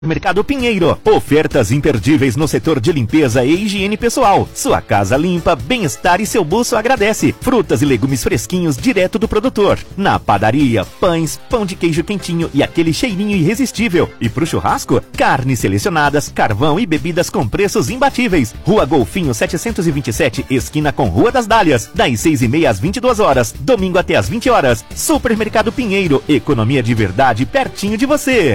Mercado Pinheiro, ofertas imperdíveis no setor de limpeza e higiene pessoal. Sua casa limpa, bem-estar e seu bolso agradece. Frutas e legumes fresquinhos direto do produtor. Na padaria, pães, pão de queijo quentinho e aquele cheirinho irresistível. E pro churrasco, carnes selecionadas, carvão e bebidas com preços imbatíveis. Rua Golfinho 727, esquina com Rua das Dálias, das 6h30 às 22 horas, domingo até às 20 horas. Supermercado Pinheiro, economia de verdade pertinho de você.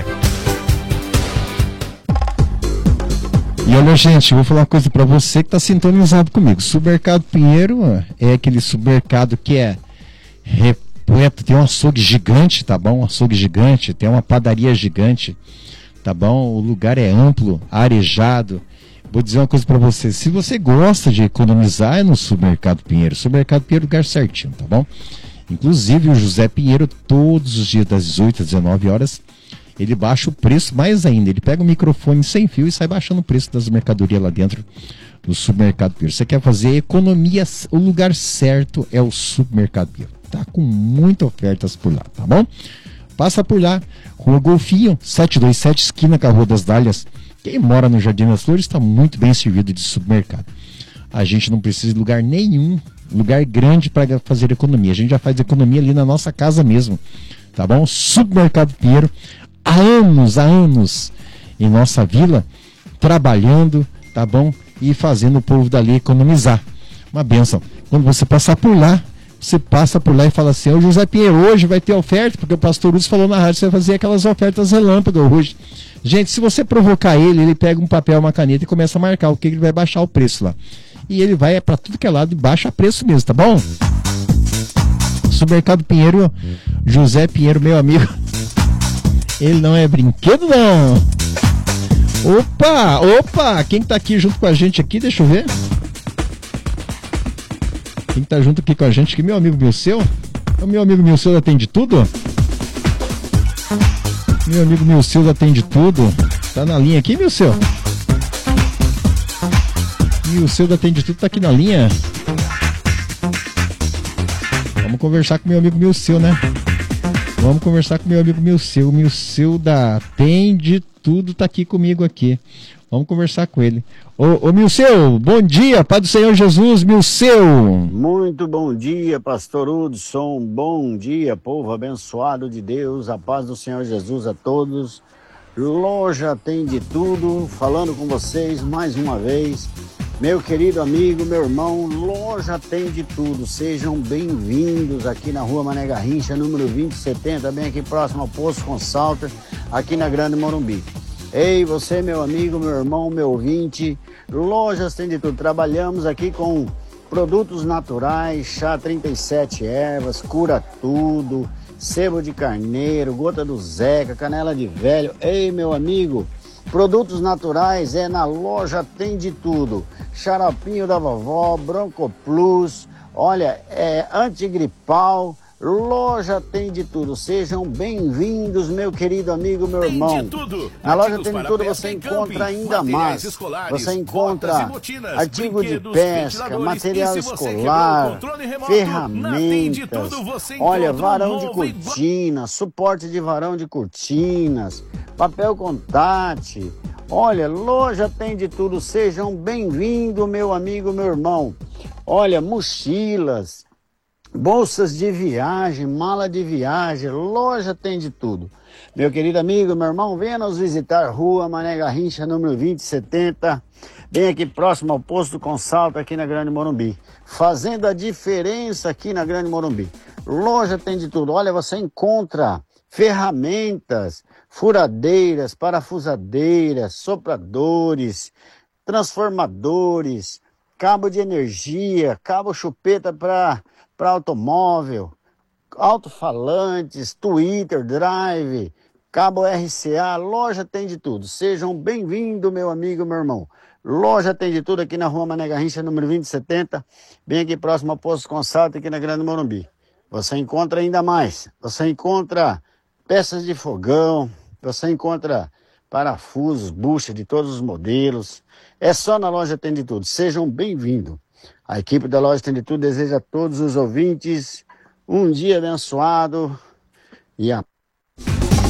E olha, gente, eu vou falar uma coisa pra você que tá sintonizado comigo. Supermercado Pinheiro é aquele supermercado que é repleto, tem um açougue gigante, tá bom? Um açougue gigante, tem uma padaria gigante, tá bom? O lugar é amplo, arejado. Vou dizer uma coisa pra você, se você gosta de economizar, é no Supermercado Pinheiro. Supermercado Pinheiro é o lugar certinho, tá bom? Inclusive o José Pinheiro, todos os dias das 18 às 19 horas, ele baixa o preço mais ainda. Ele pega o microfone sem fio e sai baixando o preço das mercadorias lá dentro do Supermercado Pinheiro. Você quer fazer economia, o lugar certo é o Supermercado Pinheiro. Tá com muitas ofertas por lá, tá bom? Passa por lá, Rua Golfinho, 727, esquina com a Rua das Dálias. Quem mora no Jardim das Flores está muito bem servido de supermercado. A gente não precisa de lugar nenhum, lugar grande para fazer economia. A gente já faz economia ali na nossa casa mesmo, tá bom? Supermercado Pinheiro. Há anos em nossa vila, trabalhando, tá bom? E fazendo o povo dali economizar. Uma bênção. Quando você passar por lá, você passa por lá e fala assim, ô José Pinheiro, hoje vai ter oferta, porque o pastor Lúcio falou na rádio, você vai fazer aquelas ofertas relâmpago hoje. Gente, se você provocar ele pega um papel, uma caneta e começa a marcar o que ele vai baixar o preço lá. E ele vai para tudo que é lado e baixa preço mesmo, tá bom? Supermercado Pinheiro, José Pinheiro, meu amigo. Ele não é brinquedo, não. Opa, quem tá aqui junto com a gente aqui, deixa eu ver. Quem tá junto aqui com a gente aqui, meu amigo Milceu. O meu amigo Milceu atende tudo? Meu amigo Milceu atende tudo. Tá na linha aqui, Milceu? Milceu atende tudo, tá aqui na linha. Vamos conversar com meu amigo Milceu, né? Vamos conversar com meu amigo Milceu. O Milceu da Atende Tudo tá aqui comigo aqui. Vamos conversar com ele. Ô Milceu, bom dia, Pai do Senhor Jesus, Milceu. Muito bom dia, pastor Hudson. Bom dia, povo abençoado de Deus. A paz do Senhor Jesus a todos. Loja Atende Tudo, falando com vocês mais uma vez. Meu querido amigo, meu irmão, Loja Atende Tudo. Sejam bem-vindos aqui na Rua Mané Garrincha, número 2070, bem aqui próximo ao Posto Consalter, aqui na Grande Morumbi. Ei, você, meu amigo, meu irmão, meu ouvinte, Loja Atende Tudo. Trabalhamos aqui com produtos naturais, chá 37 ervas, cura tudo, sebo de carneiro, gota do Zeca, canela de velho. Ei, meu amigo, produtos naturais é na Loja Atende Tudo. Xaropinho da vovó, Bronco Plus, olha, antigripal, Loja Atende Tudo. Sejam bem-vindos, meu querido amigo, meu irmão. Na Loja Atende Tudo você encontra ainda mais. Você encontra artigo de pesca, material escolar, ferramentas, olha, varão de cortina, suporte de varão de cortinas, papel contact. Olha, Loja Atende Tudo, sejam bem-vindos, meu amigo, meu irmão. Olha, mochilas, bolsas de viagem, mala de viagem, Loja Atende Tudo. Meu querido amigo, meu irmão, venha nos visitar, Rua Mané Garrincha, número 2070, bem aqui próximo ao Posto Consalto, aqui na Grande Morumbi. Fazendo a diferença aqui na Grande Morumbi. Loja Atende Tudo, olha, você encontra ferramentas, furadeiras, parafusadeiras, sopradores, transformadores, cabo de energia, cabo chupeta para automóvel, alto-falantes, Twitter, Drive, cabo RCA, Loja Atende Tudo. Sejam bem-vindos, meu amigo, meu irmão. Loja Atende Tudo aqui na Rua Mané Garrincha, número 2070, bem aqui próximo ao Posto Consalto, aqui na Grande Morumbi. Você encontra ainda mais, você encontra peças de fogão, você encontra parafusos, bucha de todos os modelos. É só na Loja Atende Tudo. Sejam bem-vindos. A equipe da Loja Atende Tudo deseja a todos os ouvintes um dia abençoado e a